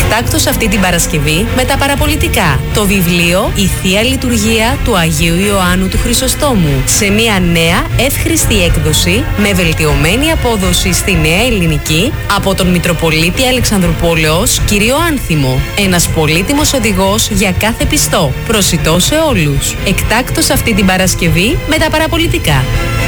Εκτάκτως αυτή την Παρασκευή με τα παραπολιτικά. Το βιβλίο «Η Θεία Λειτουργία του Αγίου Ιωάννου του Χρυσοστόμου» σε μια νέα εύχρηστη έκδοση με βελτιωμένη απόδοση στη νέα ελληνική από τον Μητροπολίτη Αλεξανδρουπόλεως κύριο Άνθιμο. Ένας πολύτιμος οδηγός για κάθε πιστό. Προσιτό σε όλους. Εκτάκτως αυτή την Παρασκευή με τα παραπολιτικά.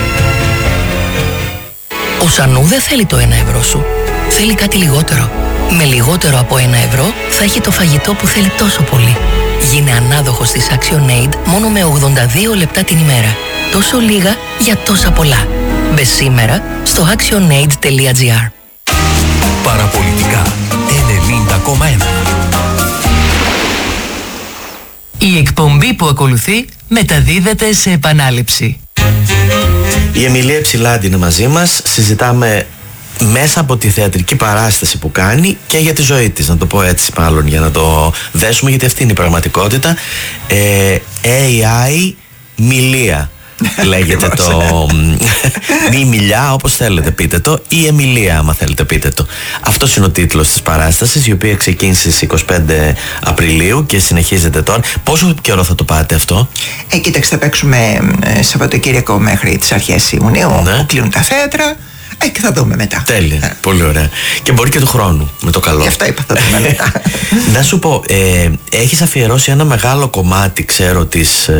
Ο Σανού δεν θέλει το 1 ευρώ σου. Θέλει κάτι λιγότερο. Με λιγότερο από 1 ευρώ θα έχει το φαγητό που θέλει τόσο πολύ. Γίνε ανάδοχος της ActionAid μόνο με 82 λεπτά την ημέρα. Τόσο λίγα για τόσα πολλά. Μπες σήμερα στο actionaid.gr. Παραπολιτικά 90,1. Η εκπομπή που ακολουθεί μεταδίδεται σε επανάληψη. Η Εμιλία Ψηλάντη είναι μαζί μας. Συζητάμε μέσα από τη θεατρική παράσταση που κάνει και για τη ζωή της, να το πω έτσι μάλλον για να το δέσουμε, γιατί αυτή είναι η πραγματικότητα. AI Μιλία λέγεται το μη Μιλιά, όπως θέλετε πείτε το, ή Εμιλία άμα θέλετε πείτε το. Αυτός είναι ο τίτλος της παράστασης, η οποία ξεκίνησε στις 25 Απριλίου και συνεχίζεται τώρα. Πόσο καιρό θα το πάτε αυτό? Κοίταξε, θα παίξουμε Σαββατοκύριακο μέχρι τις αρχές Ιουνίου, που κλείνουν τα θέατρα. Και θα δούμε μετά. Τέλεια, πολύ ωραία. Και μπορεί και του χρόνου, με το καλό. Γι' αυτό είπα, θα δούμε μετά. Να σου πω, έχεις αφιερώσει ένα μεγάλο κομμάτι, ξέρω, της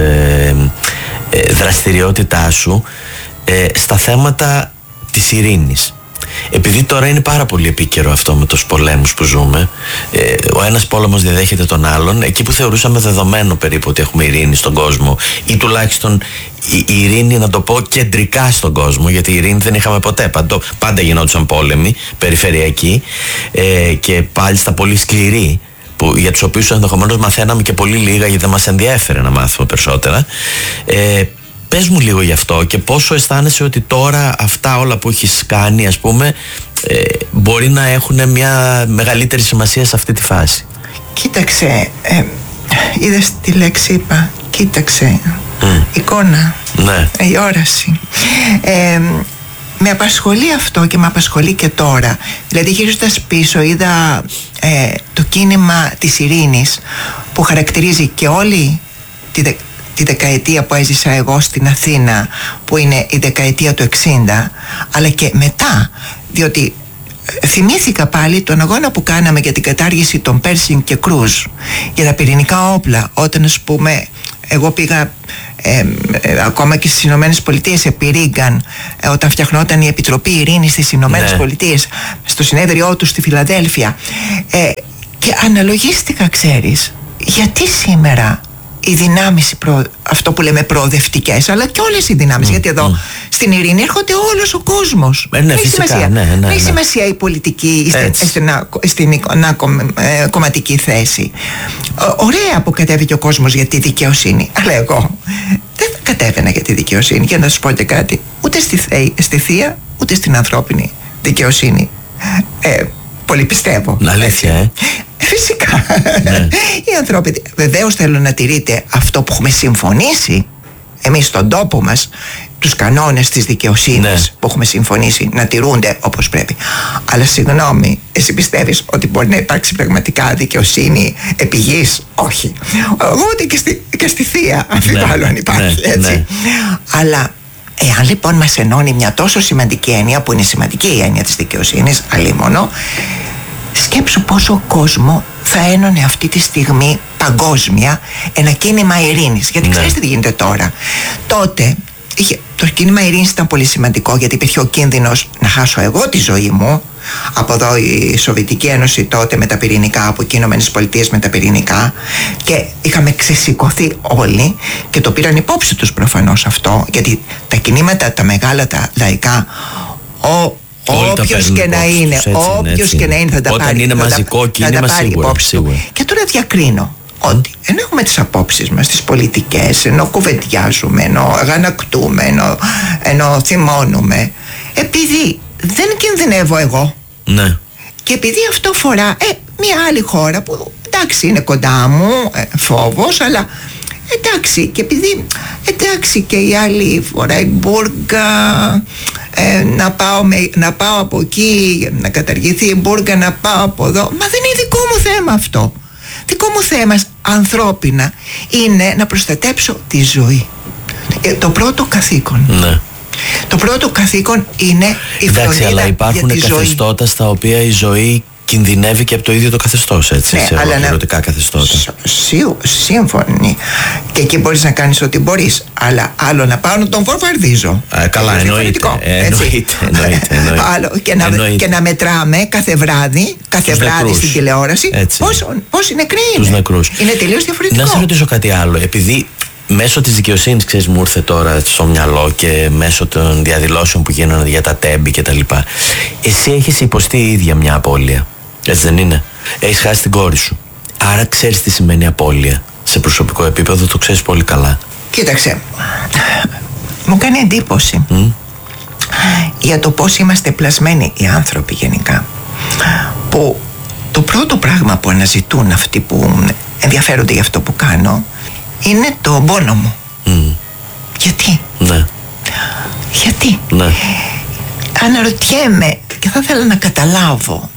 δραστηριότητάς σου στα θέματα της ειρήνης. Επειδή τώρα είναι πάρα πολύ επίκαιρο αυτό με τους πολέμους που ζούμε, ο ένας πόλεμος διαδέχεται τον άλλον, εκεί που θεωρούσαμε δεδομένο περίπου ότι έχουμε ειρήνη στον κόσμο, ή τουλάχιστον η ειρήνη, να το πω, κεντρικά στον κόσμο, γιατί η ειρήνη δεν είχαμε ποτέ, πάντα γινόντουσαν πόλεμοι περιφερειακοί και πάλι στα πολύ σκληροί, για τους οποίους ενδεχομένως μαθαίναμε και πολύ λίγα, γιατί δεν μας ενδιέφερε να μάθουμε περισσότερα. Πες μου λίγο γι' αυτό και πόσο αισθάνεσαι ότι τώρα αυτά όλα που έχεις κάνει, ας πούμε, μπορεί να έχουν μια μεγαλύτερη σημασία σε αυτή τη φάση. Κοίταξε, είδες τη λέξη είπα, κοίταξε, εικόνα, η όραση. Με απασχολεί αυτό και με απασχολεί και τώρα. Δηλαδή γυρίζοντας πίσω είδα το κίνημα της ειρήνης που χαρακτηρίζει και όλη τη δεκαετία που έζησα εγώ στην Αθήνα, που είναι η δεκαετία του 60, αλλά και μετά, διότι θυμήθηκα πάλι τον αγώνα που κάναμε για την κατάργηση των Πέρσινγκ και Κρούζ για τα πυρηνικά όπλα, όταν, ας πούμε, εγώ πήγα ακόμα και στις Ηνωμένες Πολιτείες επί Ρίγκαν, όταν φτιαχνόταν η Επιτροπή Ειρήνης στις Ηνωμένες Πολιτείες, στο συνέδριό του στη Φιλαδέλφια, και αναλογίστηκα, ξέρεις, γιατί σήμερα οι δυνάμεις, αυτό που λέμε προοδευτικές, αλλά και όλες οι δυνάμεις, γιατί εδώ στην ειρήνη έρχονται όλος ο κόσμος. Δεν έχει σημασία. Έχει σημασία η πολιτική στην κομματική θέση. Ωραία που κατέβηκε ο κόσμος για τη δικαιοσύνη, αλλά εγώ δεν κατέβαινα για τη δικαιοσύνη. Και να σου πω και κάτι, ούτε στη θεία ούτε στην ανθρώπινη δικαιοσύνη πολύ πιστεύω. Αλήθεια, Φυσικά. Οι άνθρωποι βεβαίως θέλουν να τηρείτε αυτό που έχουμε συμφωνήσει εμείς στον τόπο μας, τους κανόνες της δικαιοσύνης που έχουμε συμφωνήσει να τηρούνται όπως πρέπει. Αλλά συγγνώμη, εσύ πιστεύεις ότι μπορεί να υπάρξει πραγματικά δικαιοσύνη επί γης? Όχι. Ούτε και στη θεία αμφιβάλλω αν υπάρχει, έτσι. Αλλά εάν λοιπόν μας ενώνει μια τόσο σημαντική έννοια, που είναι σημαντική η έννοια της δικαιοσύνης, αλίμονο, σκέψου πόσο κόσμο θα ένωνε αυτή τη στιγμή παγκόσμια ένα κίνημα ειρήνης. Γιατί ξέρεις τι γίνεται τώρα. Τότε το κίνημα ειρήνης ήταν πολύ σημαντικό, γιατί υπήρχε ο κίνδυνος να χάσω εγώ τη ζωή μου. Από εδώ η Σοβιετική Ένωση τότε με τα πυρηνικά, από εκεί οι Ηνωμένες Πολιτείες με τα πυρηνικά, και είχαμε ξεσηκωθεί όλοι και το πήραν υπόψη τους προφανώς αυτό, γιατί τα κινήματα, τα μεγάλα, τα λαϊκά, όποιος και να είναι, θα τα πάρει, είναι μαζικό κίνημα, σίγουρα. Και τώρα διακρίνω ότι ενώ έχουμε τις απόψεις μας, τις πολιτικές, ενώ κουβεντιάζουμε, ενώ αγανακτούμε, ενώ θυμώνουμε, επειδή δεν κινδυνεύω εγώ, και επειδή αυτό φορά μια άλλη χώρα που εντάξει είναι κοντά μου, φόβος, αλλά εντάξει, και επειδή εντάξει και η άλλη φοράει μπουργκα, να πάω από εκεί, να καταργηθεί η μπουργκα, να πάω από εδώ, μα δεν είναι δικό μου θέμα αυτό. Δικό μου θέμα ανθρώπινα είναι να προστατέψω τη ζωή. Το πρώτο καθήκον. Ναι. Το πρώτο καθήκον είναι η φροντίδα. Εντάξει, αλλά υπάρχουν καθεστώτα στα οποία η ζωή κινδυνεύει και από το ίδιο το καθεστώς, έτσι, ναι, σε ολοκληρωτικά καθεστώτα. Σύμφωνοι. Και εκεί μπορείς να κάνεις ό,τι μπορείς. Αλλά άλλο να πάω να τον φορφαρδίζω. Καλά, εννοείται. Άλλο και να μετράμε κάθε βράδυ στην τηλεόραση πόσοι νεκροί είναι. Τους νεκρούς. Είναι τελείως διαφορετικό. Να σε ρωτήσω κάτι άλλο. Επειδή μέσω της δικαιοσύνης, ξέρεις, μου ήρθε τώρα στο μυαλό και μέσω των διαδηλώσεων που γίνανε για τα τέμπη και τα λοιπά, εσύ έχεις υποστεί η ίδια μια απώλεια, έτσι δεν είναι? Έχεις χάσει την κόρη σου. Άρα ξέρεις τι σημαίνει απώλεια. Σε προσωπικό επίπεδο το ξέρεις πολύ καλά. Κοίταξε, μου κάνει εντύπωση για το πώς είμαστε πλασμένοι οι άνθρωποι γενικά, που το πρώτο πράγμα που αναζητούν αυτοί που ενδιαφέρονται για αυτό που κάνω είναι το πόνο μου. Γιατί? Ναι. Γιατί? Ναι. Αναρωτιέμαι και θα ήθελα να καταλάβω.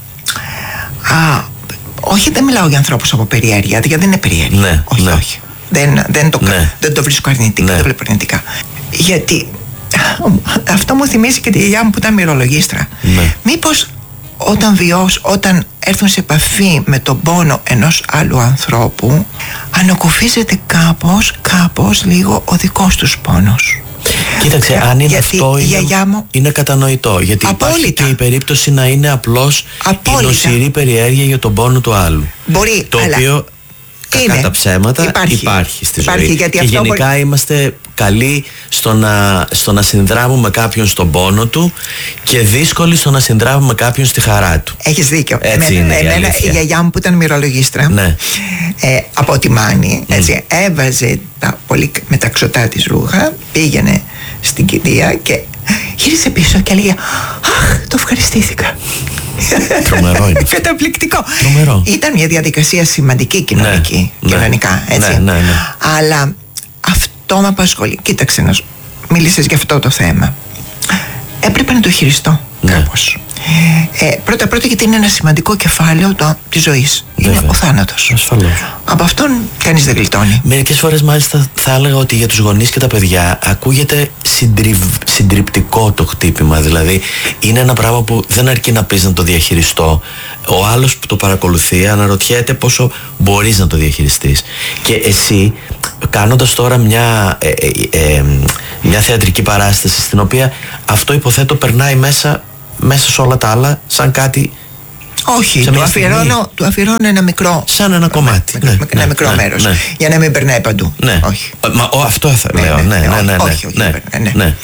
Όχι, δεν μιλάω για ανθρώπους από περιέργεια, γιατί δεν είναι περιέργεια. Ναι, όχι, ναι. όχι. Δεν το βρίσκω αρνητικά, δεν το βλέπω αρνητικά. Γιατί αυτό μου θυμίζει και τη γιαγιά μου που ήταν μυρολογίστρα. Ναι. Μήπως όταν έρθουν σε επαφή με τον πόνο ενός άλλου ανθρώπου, ανακουφίζεται κάπως λίγο ο δικός τους πόνος. Κοίταξε, αν είναι αυτό μου είναι κατανοητό. Γιατί απόλυτα. Υπάρχει και η περίπτωση να είναι απλώς η νοσηρή περιέργεια για τον πόνο του άλλου. Μπορεί, το οποίο κακά τα ψέματα υπάρχει στη ζωή. Γιατί και γενικά είμαστε καλοί στο να συνδράμουμε κάποιον στον πόνο του και δύσκολοι στο να συνδράμουμε κάποιον στη χαρά του. Έχεις δίκιο. Έτσι είναι η γιαγιά μου που ήταν μυρολογίστρα, ναι, από τη Μάνη, έτσι, έβαζε τα πολύ μεταξωτά της ρούχα, πήγαινε στην κηδεία και γύρισε πίσω και έλεγε «Αχ, το ευχαριστήθηκα». Τρομερό είναι. Καταπληκτικό. Τρομερό. Ήταν μια διαδικασία σημαντική κοινωνικά, έτσι. Ναι. Αλλά αυτό με απασχολεί. Κοίταξε, να μίλησες για αυτό το θέμα. Έπρεπε να το χειριστώ κάπως. Πρώτα γιατί είναι ένα σημαντικό κεφάλαιο της ζωής. Είναι ο θάνατος. Ασφαλώς. Από αυτόν κανείς δεν γλιτώνει. Μερικές φορές μάλιστα θα έλεγα ότι για τους γονείς και τα παιδιά ακούγεται συντριπτικό το χτύπημα. Δηλαδή είναι ένα πράγμα που δεν αρκεί να πεις να το διαχειριστώ. Ο άλλος που το παρακολουθεί αναρωτιέται πόσο μπορείς να το διαχειριστείς. Και εσύ κάνοντας τώρα μια θεατρική παράσταση στην οποία αυτό υποθέτω περνάει μέσα σε όλα τα άλλα σαν κάτι. Όχι, του αφιερώνω ένα μικρό. Σαν ένα κομμάτι. Ένα μικρό μέρος. Για να μην περνάει παντού. Ναι. Όχι. Αυτό θα λέω. Ναι.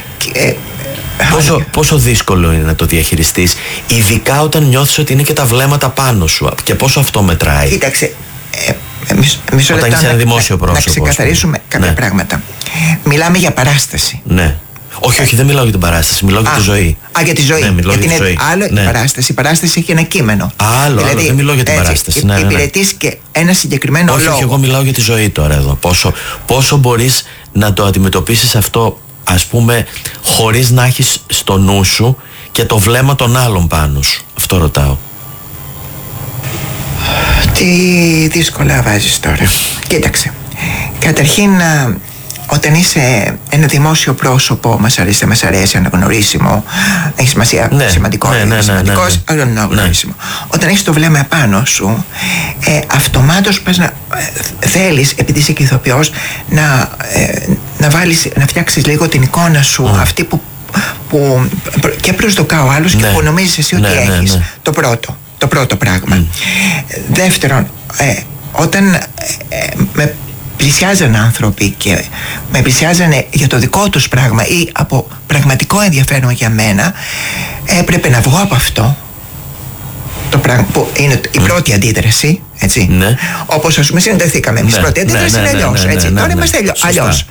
Πόσο δύσκολο είναι να το διαχειριστείς, ειδικά όταν νιώθεις ότι είναι και τα βλέμματα πάνω σου, και πόσο αυτό μετράει? Κοίταξε, όταν είσαι ένα δημόσιο πρόσωπο, να ξεκαθαρίσουμε κάποια πράγματα. Μιλάμε για παράσταση. Ναι. Όχι, δεν μιλάω για την παράσταση, μιλάω για τη ζωή. Για τη ζωή. Ναι, μιλάω για τη ζωή. Άλλο η παράσταση. Η παράσταση έχει ένα κείμενο. Άλλο, δεν μιλάω για την παράσταση. Υπηρετείς και ένα συγκεκριμένο λόγο. Όχι, εγώ μιλάω για τη ζωή τώρα εδώ. Πόσο μπορείς να το αντιμετωπίσεις αυτό, ας πούμε, χωρίς να έχεις στο νου σου και το βλέμμα των άλλων πάνω σου? Αυτό ρωτάω. Τι δύσκολα βάζεις τώρα. Κοίταξε. Καταρχήν, όταν είσαι ένα δημόσιο πρόσωπο, μας αρέσει, αναγνωρίσιμο, έχει σημασία, σημαντικό, σημαντικός, αναγνωρίσιμο. Όταν έχεις το βλέμμα επάνω σου, αυτομάτως πας να θέλεις, επειδή είσαι και ηθοποιός, να φτιάξεις λίγο την εικόνα σου, αυτή που και προσδοκά ο άλλος και που νομίζεις εσύ ότι έχεις. Το πρώτο πράγμα. Δεύτερον, όταν με πλησιάζαν άνθρωποι και με πλησιάζανε για το δικό τους πράγμα ή από πραγματικό ενδιαφέρον για μένα, έπρεπε να βγω από αυτό το πράγμα που είναι η πρώτη αντίδραση, έτσι. Ναι. Όπως ας πούμε συναντηθήκαμε εμείς, πρώτη αντίδραση είναι αλλιώς, έτσι. Τώρα είμαστε αλλιώς.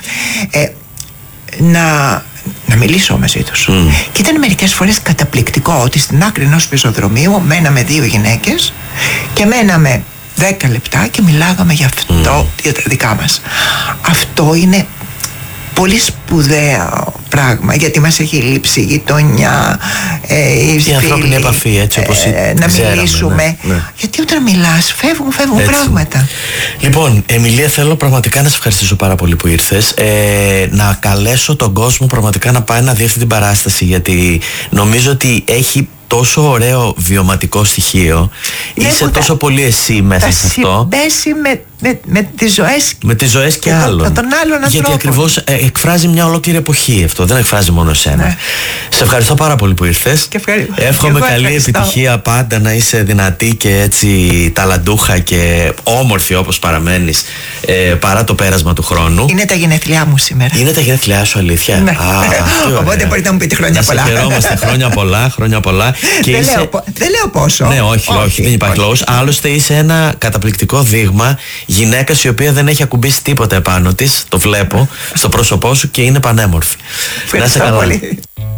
Να μιλήσω μαζί τους. Και ήταν μερικές φορές καταπληκτικό ότι στην άκρη ενός πεζοδρομίου μέναμε 2 γυναίκες και μέναμε 10 λεπτά και μιλάγαμε για αυτό, για τα δικά μας. Αυτό είναι πολύ σπουδαίο πράγμα, γιατί μας έχει λείψει η γειτονιά, η ανθρώπινη επαφή, έτσι όπως να μιλήσουμε. Ναι. Γιατί όταν μιλάς φεύγουν πράγματα. Λοιπόν, Εμιλία, θέλω πραγματικά να σε ευχαριστήσω πάρα πολύ που ήρθες. Να καλέσω τον κόσμο πραγματικά να πάει να δει αυτή την παράσταση, γιατί νομίζω ότι έχει τόσο ωραίο βιωματικό στοιχείο. Είσαι τόσο πολύ εσύ μέσα σε αυτό. Με τις ζωές. Με τις ζωές και άλλων. Των άλλων ανθρώπων. Γιατί ακριβώς εκφράζει μια ολόκληρη εποχή αυτό. Δεν εκφράζει μόνο εσένα. Ναι. Σε ευχαριστώ πάρα πολύ που ήρθες. Εύχομαι καλή επιτυχία πάντα, να είσαι δυνατή και έτσι ταλαντούχα και όμορφη όπως παραμένεις παρά το πέρασμα του χρόνου. Είναι τα γενέθλιά μου σήμερα. Είναι τα γενέθλιά σου, αλήθεια? Ναι. Οπότε μπορείτε να μου πείτε χρόνια πολλά. Να σε χαιρόμαστε. Χρόνια πολλά. Δεν λέω πόσο. Ναι, όχι, δεν υπάρχει λόγος. Άλλωστε είσαι ένα καταπληκτικό δείγμα γυναίκας η οποία δεν έχει ακουμπήσει τίποτα επάνω της. Το βλέπω στο πρόσωπό σου και είναι πανέμορφη. Ευχαριστώ πολύ.